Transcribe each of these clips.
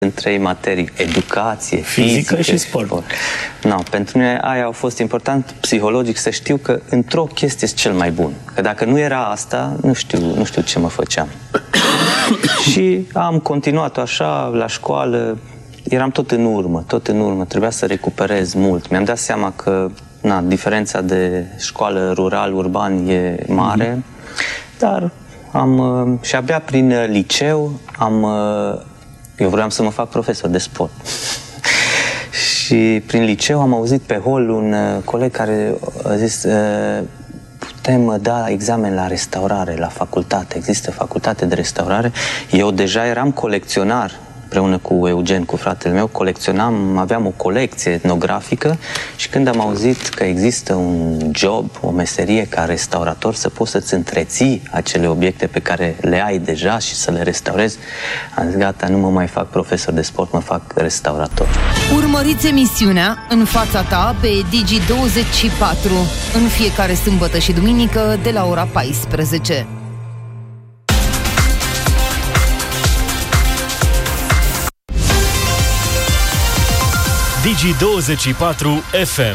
în 3 materii: educație, fizică și sport. No, pentru mine aia au fost important psihologic să știu că într-o chestie sunt cel mai bun. Că dacă nu era asta, nu știu ce mă făceam. Și am continuat așa la școală, eram tot în urmă, trebuia să recuperez mult. Mi-am dat seama că diferența de școală rural-urban e mare, dar și abia prin liceu eu vreau să mă fac profesor de sport. Și prin liceu am auzit pe hol un coleg care a zis: putem da examen la restaurare, la facultate, există facultate de restaurare. Eu deja eram colecționar, împreună cu Eugen, cu fratele meu, aveam o colecție etnografică și când am auzit că există un job, o meserie ca restaurator, să poți să-ți întreții acele obiecte pe care le ai deja și să le restaurezi, am zis: gata, nu mă mai fac profesor de sport, mă fac restaurator. Urmăriți emisiunea În fața ta pe Digi24 în fiecare sâmbătă și duminică de la ora 14. Digi24 FM.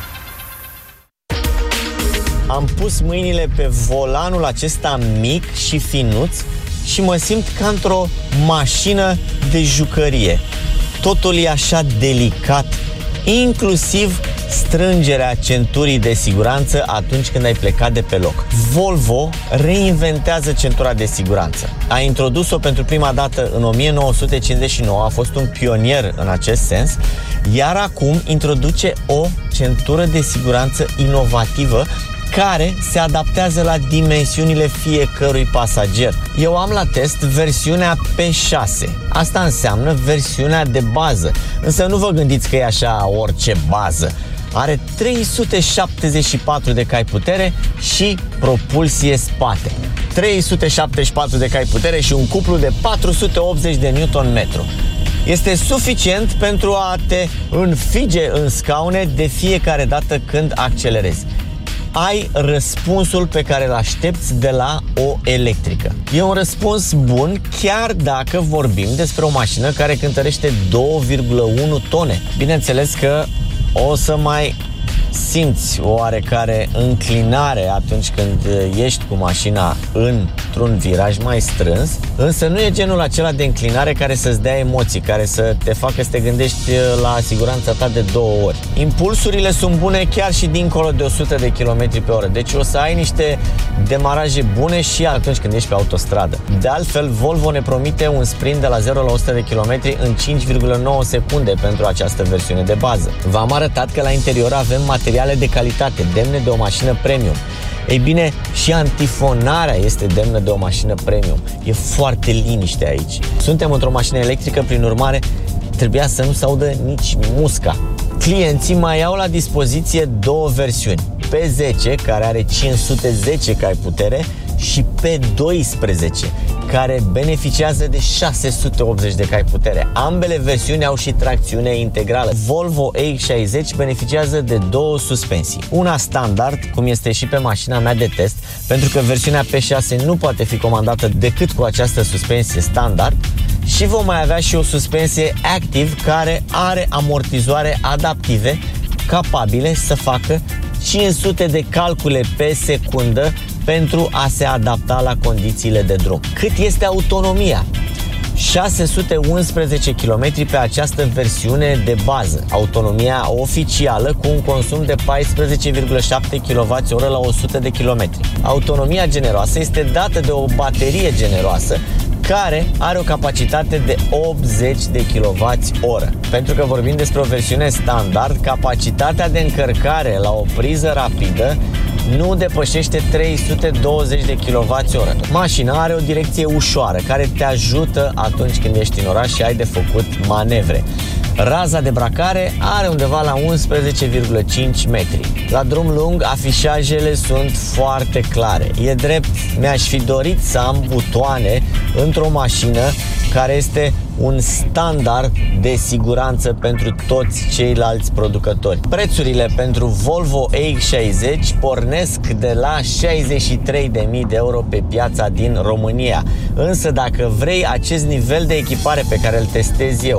Am pus mâinile pe volanul acesta mic și finuț și mă simt ca într-o mașină de jucărie. Totul e așa delicat, inclusiv strângerea centurii de siguranță atunci când ai plecat de pe loc. Volvo reinventează centura de siguranță. A introdus-o pentru prima dată în 1959, a fost un pionier în acest sens, iar acum introduce o centură de siguranță inovativă care se adaptează la dimensiunile fiecărui pasager. Eu am la test versiunea P6. Asta înseamnă versiunea de bază. Însă nu vă gândiți că e așa orice bază. Are 374 de cai putere și propulsie spate. 374 de cai putere și un cuplu de 480 de Nm. Este suficient pentru a te înfige în scaune de fiecare dată când accelerezi. Ai răspunsul pe care îl aștepți de la o electrică. E un răspuns bun, chiar dacă vorbim despre o mașină care cântărește 2,1 tone. Bineînțeles că o să mai simți o oarecare înclinare atunci când ești cu mașina într-un viraj mai strâns, însă nu e genul acela de înclinare care să-ți dea emoții, care să te facă să te gândești la siguranța ta de 2 ori. Impulsurile sunt bune chiar și dincolo de 100 de km pe oră, deci o să ai niște demaraje bune și atunci când ești pe autostradă. De altfel, Volvo ne promite un sprint de la 0 la 100 de km în 5,9 secunde pentru această versiune de bază. V-am arătat că la interior avem materiale de calitate, demne de o mașină premium. Ei bine, și antifonarea este demnă de o mașină premium. E foarte liniște aici. Suntem într-o mașină electrică, prin urmare, trebuia să nu se audă nici musca. Clienții mai au la dispoziție 2 versiuni. P10, care are 510 cai putere, și P12, care beneficiază de 680 de cai putere. Ambele versiuni au și tracțiune integrală. Volvo EX60 beneficiază de 2 suspensii. Una standard, cum este și pe mașina mea de test, pentru că versiunea P6 nu poate fi comandată decât cu această suspensie standard, și vom mai avea și o suspensie Active care are amortizoare adaptive capabile să facă 500 de calcule pe secundă pentru a se adapta la condițiile de drum. Cât este autonomia? 611 km pe această versiune de bază. Autonomia oficială cu un consum de 14,7 kWh la 100 de km. Autonomia generoasă este dată de o baterie generoasă care are o capacitate de 80 de kWh. Pentru că vorbim despre o versiune standard, capacitatea de încărcare la o priză rapidă nu depășește 320 de kWh. Mașina are o direcție ușoară care te ajută atunci când ești în oraș și ai de făcut manevre. Raza de bracare are undeva la 11,5 metri. La drum lung, afișajele sunt foarte clare. E drept, mi-aș fi dorit să am butoane într-o mașină care este un standard de siguranță pentru toți ceilalți producători. Prețurile pentru Volvo EX60 pornesc de la 63.000 de euro pe piața din România. Însă dacă vrei acest nivel de echipare pe care îl testez eu,